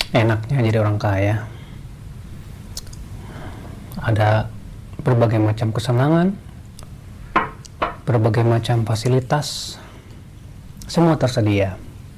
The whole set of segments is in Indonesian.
Enaknya jadi orang kaya, ada berbagai macam kesenangan, berbagai macam fasilitas, semua tersedia.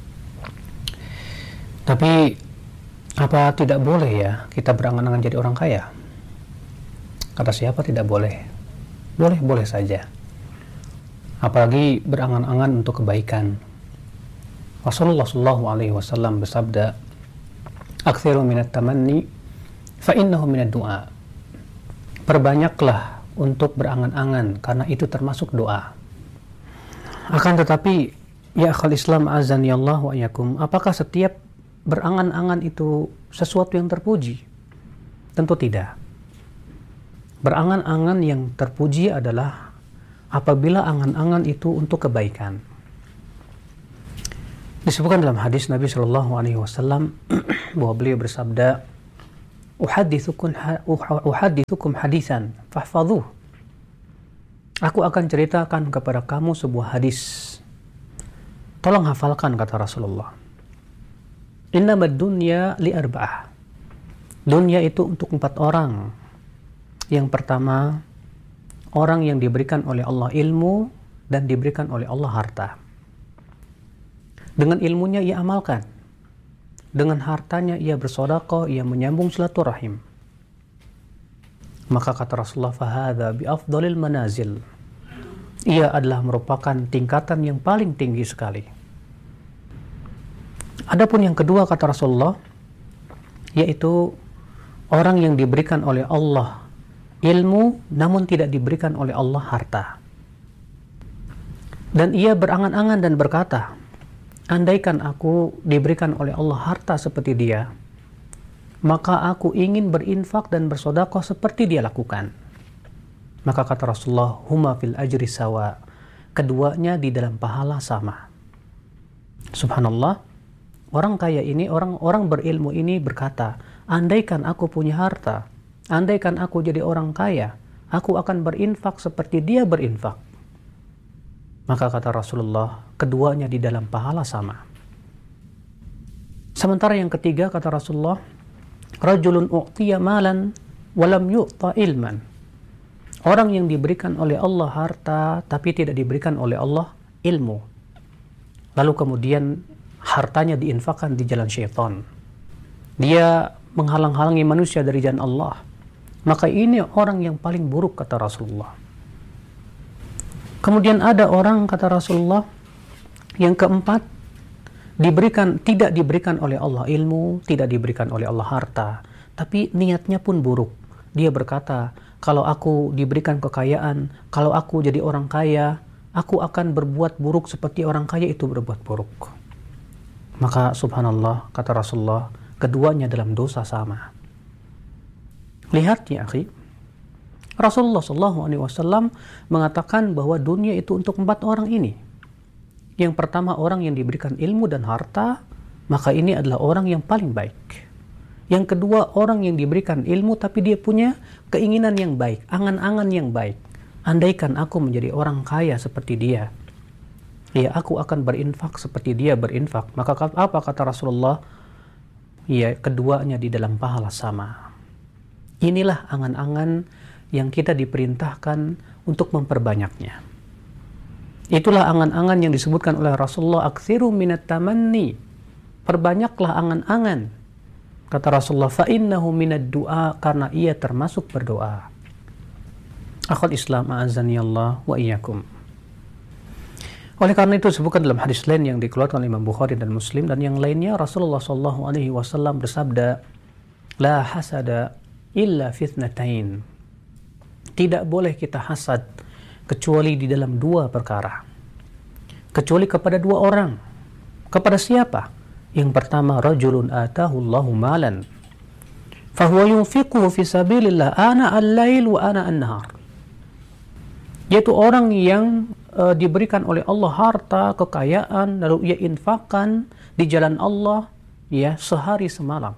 Tapi apa tidak boleh ya kita berangan-angan jadi orang kaya? Kata siapa tidak boleh? Boleh saja. Apalagi berangan-angan untuk kebaikan. Rasulullah SAW bersabda, "Aktsiru minat tamanni fa innahu minad du'a." Perbanyaklah untuk berangan-angan karena itu termasuk doa. Akan tetapi ya akhal Islam azani Allah wa iyyakum, apakah setiap berangan-angan itu sesuatu yang terpuji? Tentu tidak. Berangan-angan yang terpuji adalah apabila angan-angan itu untuk kebaikan. Disebutkan dalam hadis Nabi Shallallahu Alaihi Wasallam bahwa beliau bersabda, "Uhadithukum hadisan, fahfadhuh." Aku akan ceritakan kepada kamu sebuah hadis. Tolong hafalkan, kata Rasulullah. Innamad dunya li arba'ah. Dunia itu untuk 4 orang. Yang pertama, orang yang diberikan oleh Allah ilmu dan diberikan oleh Allah harta. Dengan ilmunya ia amalkan. Dengan hartanya ia bersedekah, ia menyambung silaturahim. Maka kata Rasulullah, fahadha bi afdalil manazil. Ia adalah merupakan tingkatan yang paling tinggi sekali. Adapun yang kedua kata Rasulullah, yaitu orang yang diberikan oleh Allah ilmu namun tidak diberikan oleh Allah harta. Dan ia berangan-angan dan berkata, andaikan aku diberikan oleh Allah harta seperti dia, maka aku ingin berinfak dan bersedekah seperti dia lakukan. Maka kata Rasulullah, huma fil ajri sawa. Keduanya di dalam pahala sama. Subhanallah, orang kaya ini, orang berilmu ini berkata, andaikan aku punya harta, andaikan aku jadi orang kaya, aku akan berinfak seperti dia berinfak. Maka kata Rasulullah, keduanya di dalam pahala sama. Sementara yang ketiga kata Rasulullah, rajulun u'tiya malan walam yu'ta ilman. Orang yang diberikan oleh Allah harta tapi tidak diberikan oleh Allah ilmu. Lalu kemudian hartanya diinfakkan di jalan syaitan. Dia menghalang-halangi manusia dari jalan Allah. Maka ini orang yang paling buruk kata Rasulullah. Kemudian ada orang kata Rasulullah yang keempat, tidak diberikan oleh Allah ilmu, tidak diberikan oleh Allah harta, tapi niatnya pun buruk. Dia berkata, kalau aku diberikan kekayaan, kalau aku jadi orang kaya, aku akan berbuat buruk seperti orang kaya itu berbuat buruk. Maka subhanallah kata Rasulullah, keduanya dalam dosa sama. Lihat ya akhi, Rasulullah SAW mengatakan bahwa dunia itu untuk 4 orang ini. Yang pertama orang yang diberikan ilmu dan harta, maka ini adalah orang yang paling baik. Yang kedua orang yang diberikan ilmu tapi dia punya keinginan yang baik, angan-angan yang baik. Andaikan aku menjadi orang kaya seperti dia, ya aku akan berinfak seperti dia berinfak. Maka apa kata Rasulullah? Ya keduanya di dalam pahala sama. Inilah angan-angan yang kita diperintahkan untuk memperbanyaknya. Itulah angan-angan yang disebutkan oleh Rasulullah, aktsiru minat tamanni. Perbanyaklah angan-angan. Kata Rasulullah, fa innahu minad du'a, karena ia termasuk berdoa. Akhul Islam a'azani Allah wa iyyakum. Oleh karena itu disebutkan dalam hadis lain yang dikeluarkan oleh Imam Bukhari dan Muslim dan yang lainnya, Rasulullah SAW bersabda, la hasada illa fitnatain. Tidak boleh kita hasad kecuali di dalam 2 perkara. Kecuali kepada 2 orang. Kepada siapa? Yang pertama, rajulun atahu Allahu malan fahuwa yunfiquhu fi sabilillah ana al-lail wa ana an-nahar. Yaitu orang yang diberikan oleh Allah harta, kekayaan, lalu ia infakkan di jalan Allah ya sehari semalam.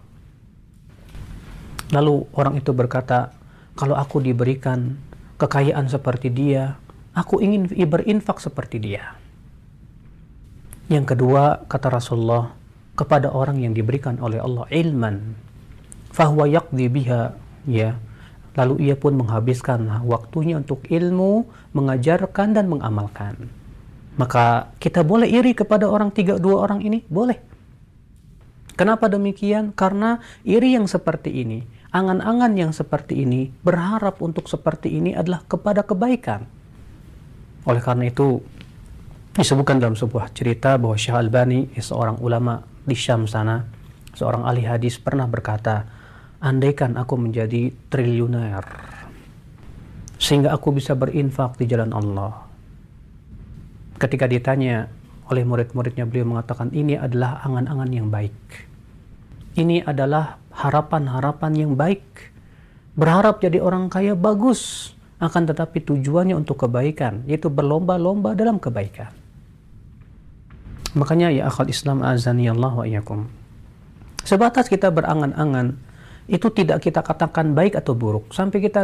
Lalu orang itu berkata, kalau aku diberikan kekayaan seperti dia, aku ingin berinfak seperti dia. Yang kedua, kata Rasulullah, kepada orang yang diberikan oleh Allah ilman, fahuwa yaqdi biha, ya, lalu ia pun menghabiskan waktunya untuk ilmu, mengajarkan dan mengamalkan. Maka kita boleh iri kepada dua orang ini? Boleh. Kenapa demikian? Karena iri yang seperti ini, angan-angan yang seperti ini, berharap untuk seperti ini adalah kepada kebaikan. Oleh karena itu, disebutkan dalam sebuah cerita bahwa Syekh Albani, seorang ulama di Syam sana, seorang ahli hadis, pernah berkata, andaikan aku menjadi triliuner, sehingga aku bisa berinfak di jalan Allah. Ketika ditanya oleh murid-muridnya, beliau mengatakan, ini adalah angan-angan yang baik. Ini adalah harapan-harapan yang baik. Berharap jadi orang kaya bagus, akan tetapi tujuannya untuk kebaikan, yaitu berlomba-lomba dalam kebaikan. Makanya ya akhal Islam azani Allah wa iyyakum, sebatas kita berangan-angan, itu tidak kita katakan baik atau buruk. Sampai kita